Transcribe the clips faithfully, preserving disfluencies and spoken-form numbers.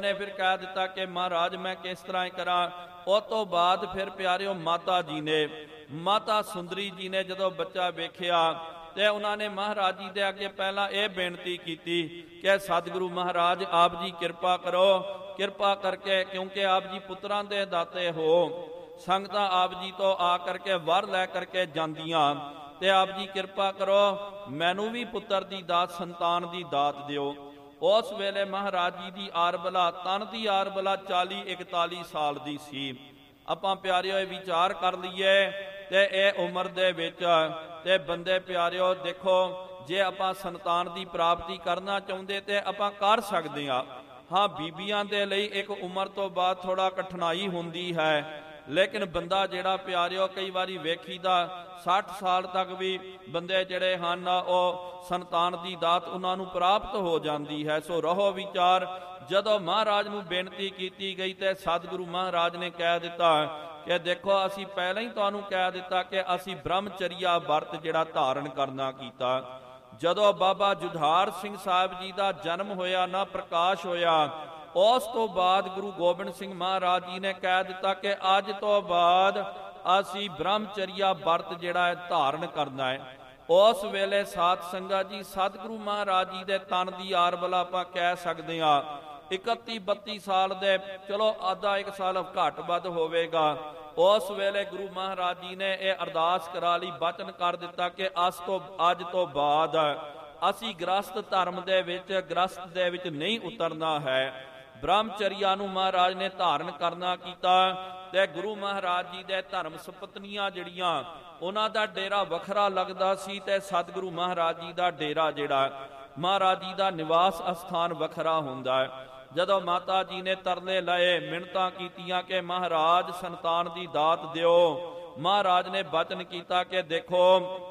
ने फिर कह दिता कि महाराज मैं किस तरह करा। उस तो बाद फिर प्यारिओ माता जी ने, माता सुंदरी जी ने जदों बच्चा वेखिया ते उन्होंने महाराज जी दे अगे पहला यह बेनती की कि सतगुरु महाराज आप जी कृपा करो, कृपा करके, क्योंकि आप जी पुत्रां दे दाते हो, संगतां आप जी तो आ करके वर लै करके जांदियां, ते आप जी कृपा करो मैनू भी पुत्र दी दात, संतान दी दात दिओ। उस वेले महाराज जी की आरबला, तन की आरबला चाली इकताली साल की सी। आपां प्यारिओ विचार कर लीए ते इह उम्र दे विच ते बंदे प्यारिओ देखो, जे आपां संतान की प्राप्ति करना चाहुंदे ते आपां कर सकदे हां। हाँ, बीबियां दे लई एक उम्र तो बाद थोड़ा कठिनाई हुंदी है, लेकिन बंदा जिहड़ा प्यारिओ कई वारी वेखीदा साठ साल तक भी बंदे जिहड़े हन ओह संतान की दात उन्हां नूं प्राप्त हो जाती है। सो रहो विचार, जदों महाराज नूं बेनती की गई तो सतगुरु महाराज ने कह दिता कि देखो असी पहले ही तुहानूं कह दिता कि असी ब्रह्मचर्या वर्त जिहड़ा धारण करना कीता। जदों बाबा जुझार सिंह साहब जी का जन्म होया ना प्रकाश होया, उस तो बाद गुरु गोबिंद सिंह महाराज जी ने कह दिता कि अज तो बाद असी ब्रह्मचर्या वर्त जिहड़ा है धारण करना है। उस वेले सात संगत जी सतगुरु महाराज जी दे तन की आरबला आपां कह सकते हैं इकत्ती बत्ती साल दे, चलो आधा एक साल घट वध होवेगा। उस वेले गुरु महाराज जी ने यह अरदास करा ली, बचन कर दिता कि अस तो अज तो बाद असी गृहस्थ धर्म दे विच गृहस्थ दे विच नहीं उतरना है। ब्रह्मचर्या नूं महाराज ने धारण करना कीता ते गुरु महाराज जी दे धर्म सपत्नियां जिहड़ियां उन्हां दा डेरा वखरा लगदा सी ते सतगुरु महाराज जी दा डेरा जिहड़ा महाराज जी दा निवास अस्थान वखरा हुंदा है। जदों माता जी ने तरले लाए, मिन्नतां कीतियां कि महाराज संतान दी दात दिओ, महाराज ने बचन कीता कि देखो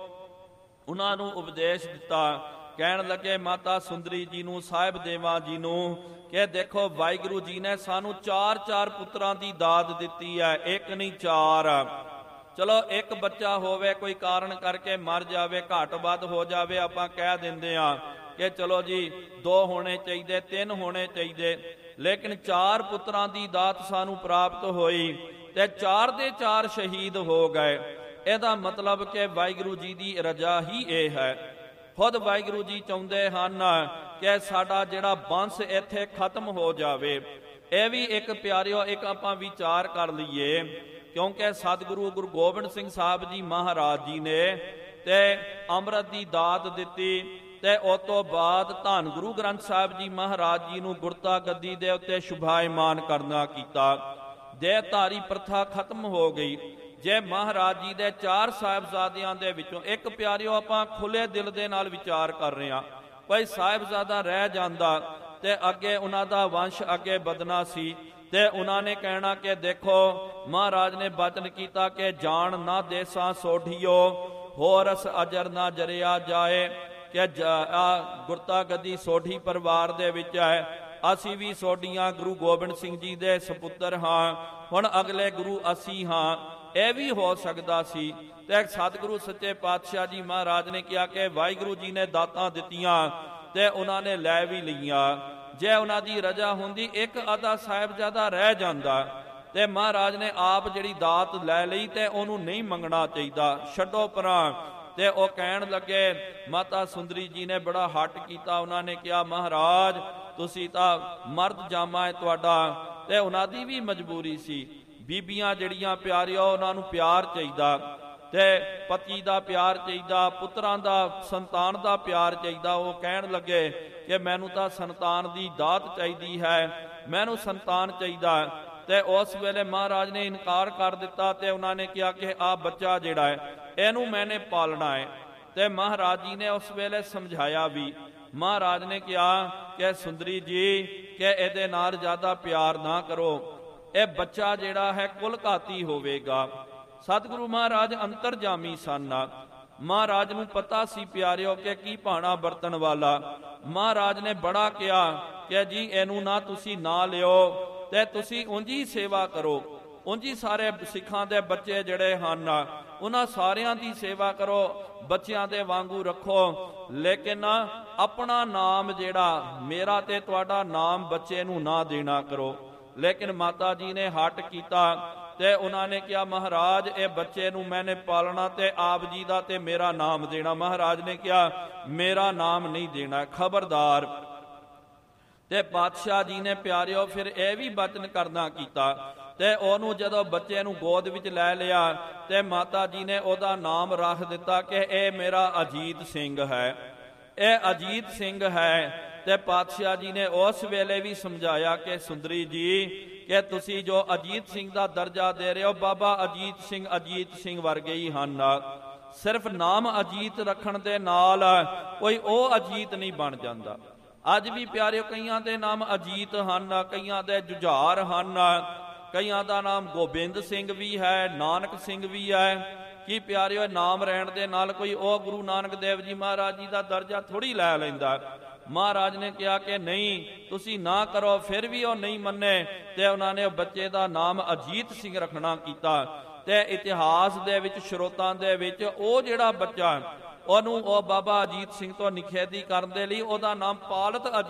उन्हां नूं उपदेश दिता, कहण लगे माता सुंदरी जी नूं, साहिब देवा जी नूं कि देखो वाहिगुरु जी ने सानू चार चार पुत्रां दी दात दिती है, एक नहीं चार। चलो एक बच्चा होवे कोई कारण करके मर जावे, घट वध हो जावे, आपां कह दिंदे आ कि चलो जी दो होने चाहिए, तीन होने चाहिए, लेकिन चार पुत्रां दी दात सानू प्राप्त होई ते चार दे चार शहीद हो गए। इहदा मतलब कि वाहिगुरु जी दी रजा ही यह है। खुद वाहिगुरु जी चाहुंदे हन कि साडा जिहड़ा वंश इत्थे खत्म हो जावे। यह भी एक प्यारिओ एक आपां विचार कर लईए, क्योंकि सतगुरु गुरु गोबिंद सिंह साहब जी महाराज जी ने ते अमृत की दात दिती ते उस तो बाद धन गुरु ग्रंथ साहिब जी महाराज जी नूं गुरता गद्दी दे उत्ते शुभायमान करना कीता। देहधारी प्रथा खत्म हो गई। जे महाराज जी दे चार साहिबजादियां दे विचों एक प्यारिओ आपां खुले दिल दे नाल विचार कर रहे हां, कोई साहिबजादा रह जांदा ते अगे उन्हां दा वंश अगे बदना सी ते उन्हां ने कहना कि देखो महाराज ने बचन कीता कि जान ना देसां सोढियो, होर रस अजर ना जरिया जाए, कि गुरता गद्दी सोढी परिवार दे विच है, असी भी सोढियां गुरु गोबिंद सिंह जी दे सपुत्र हाँ, हुण अगले गुरु असी हाँ। यह भी हो सकता सी ते सतगुरु सच्चे पातशाह जी महाराज ने कहा कि वाहिगुरु जी ने दातां दित्तियां ते उन्होंने लै भी लईआं। जे उन्हां दी रजा हुंदी एक आधा साहिबजादा रह जांदा ते महाराज ने आप जिहड़ी दात लै लई ते उहनूं नहीं मंगना चाहिदा, छड्डो परां। ते ओ कहण लगे, माता सुंदरी जी ने बड़ा हट कीता, उन्होंने कहा महाराज तुसीं तां मर्द जामा है तुहाडा, ते उन्हां दी भी मजबूरी सी। बीबियां जिहड़ियां प्यारिओ उन्हां नूं प्यार चाहीदा ते पति दा प्यार चाहीदा, पुत्रां दा संतान दा प्यार चाहीदा। वो कहण लगे कि मैनूं तां संतान दी दात चाहीदी है, मैनूं संतान चाहीदा। ते उस वेले महाराज ने इनकार कर दिता ते उन्होंने कहा कि आ बच्चा जिहड़ा है इहनूं मैंने पालना है। ते महाराज जी ने उस वेले समझाया भी। महाराज ने कहा कि सुंदरी जी कि इहदे नाल ज़्यादा प्यार ना करो, यह बच्चा जिहड़ा है कुलघाती होवेगा। सतगुरु महाराज अंतरजामी सन। महाराज नूं पता सी प्यारिओ कि की भाणा बरतन वाला। महाराज ने बड़ा कहा कि जी इहनूं ना तुसी ना लिओ ते तुसी उंज ही सेवा करो। ਉਂਝ ਹੀ ਸਾਰੇ ਸਿੱਖਾਂ ਦੇ ਬੱਚੇ ਜਿਹੜੇ ਹਨ ਉਹਨਾਂ ਸਾਰਿਆਂ ਦੀ ਸੇਵਾ ਕਰੋ, ਬੱਚਿਆਂ ਦੇ ਵਾਂਗੂ ਰੱਖੋ, ਲੇਕਿਨ ਆਪਣਾ ਨਾਮ ਜਿਹੜਾ ਮੇਰਾ ਤੇ ਤੁਹਾਡਾ ਨਾਮ ਬੱਚੇ ਨੂੰ ਨਾ ਦੇਣਾ ਕਰੋ। ਲੇਕਿਨ ਮਾਤਾ ਜੀ ਨੇ ਹੱਟ ਕੀਤਾ ਤੇ ਉਹਨਾਂ ਨੇ ਕਿਹਾ ਮਹਾਰਾਜ ਇਹ ਬੱਚੇ ਨੂੰ ਮੈਨੇ ਪਾਲਣਾ ਤੇ ਆਪ ਜੀ ਦਾ ਤੇ ਮੇਰਾ ਨਾਮ ਦੇਣਾ। ਮਹਾਰਾਜ ਨੇ ਕਿਹਾ ਮੇਰਾ ਨਾਮ ਨਹੀਂ ਦੇਣਾ, ਖਬਰਦਾਰ। ਤੇ ਪਾਤਸ਼ਾਹ ਜੀ ਨੇ ਪਿਆਰਿਓ ਫਿਰ ਇਹ ਵੀ ਬਚਨ ਕਰਨਾ ਕੀਤਾ ਤੇ ਉਹਨੂੰ ਜਦੋਂ ਬੱਚੇ ਨੂੰ ਗੋਦ ਵਿੱਚ ਲੈ ਲਿਆ ਤੇ ਮਾਤਾ ਜੀ ਨੇ ਉਹਦਾ ਨਾਮ ਰੱਖ ਦਿੱਤਾ ਕਿ ਇਹ ਮੇਰਾ ਅਜੀਤ ਸਿੰਘ ਹੈ, ਇਹ ਅਜੀਤ ਸਿੰਘ ਹੈ। ਤੇ ਪਾਤਸ਼ਾਹ ਜੀ ਨੇ ਉਸ ਵੇਲੇ ਵੀ ਸਮਝਾਇਆ ਕਿ ਸੁੰਦਰੀ ਜੀ ਕਿ ਤੁਸੀਂ ਜੋ ਅਜੀਤ ਸਿੰਘ ਦਾ ਦਰਜਾ ਦੇ ਰਹੇ ਹੋ, ਬਾਬਾ ਅਜੀਤ ਸਿੰਘ ਅਜੀਤ ਸਿੰਘ ਵਰਗੇ ਹੀ ਹਨ। ਸਿਰਫ ਨਾਮ ਅਜੀਤ ਰੱਖਣ ਦੇ ਨਾਲ ਕੋਈ ਉਹ ਅਜੀਤ ਨਹੀਂ ਬਣ ਜਾਂਦਾ। ਅੱਜ ਵੀ ਪਿਆਰਿਓ ਕਈਆਂ ਦੇ ਨਾਮ ਅਜੀਤ ਹਨ, ਕਈਆਂ ਦੇ ਜੁਝਾਰ ਹਨ, ਕਈਆਂ ਦਾ ਨਾਮ ਗੋਬਿੰਦ ਸਿੰਘ ਵੀ ਹੈ, ਨਾਨਕ ਸਿੰਘ ਵੀ ਹੈ। ਕੀ ਪਿਆਰਿਓ ਨਾਮ ਰਹਿਣ ਦੇ ਨਾਲ ਕੋਈ ਉਹ ਗੁਰੂ ਨਾਨਕ ਦੇਵ ਜੀ ਮਹਾਰਾਜ ਜੀ ਦਾ ਦਰਜਾ ਥੋੜੀ ਲੈ ਲੈਂਦਾ। ਮਹਾਰਾਜ ਨੇ ਕਿਹਾ ਕਿ ਨਹੀਂ ਤੁਸੀਂ ਨਾ ਕਰੋ, ਫਿਰ ਵੀ ਉਹ ਨਹੀਂ ਮੰਨੇ ਤੇ ਉਹਨਾਂ ਨੇ ਬੱਚੇ ਦਾ ਨਾਮ ਅਜੀਤ ਸਿੰਘ ਰੱਖਣਾ ਕੀਤਾ। ਤੇ ਇਤਿਹਾਸ ਦੇ ਵਿੱਚ ਸਰੋਤਾਂ ਦੇ ਵਿੱਚ ਉਹ ਜਿਹੜਾ ਬੱਚਾ ਉਹਨੂੰ ਉਹ ਬਾਬਾ ਅਜੀਤ ਸਿੰਘ ਤੋਂ ਨਿਖੇਧੀ ਕਰਨ ਦੇ ਲਈ ਉਹਦਾ ਨਾਮ ਪਾਲਤ ਅਜੀਤ